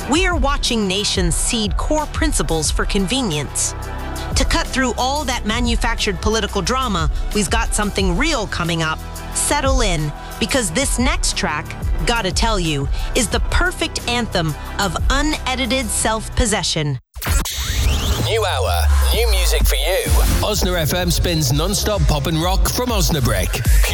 We are watching nations cede core principles for convenience. To cut through all that manufactured political drama, we've got something real coming up. Settle in, because this next track, gotta tell you, is the perfect anthem of unedited self-possession. New hour, new music for you. Osna FM spins non-stop pop and rock from Osnabrück.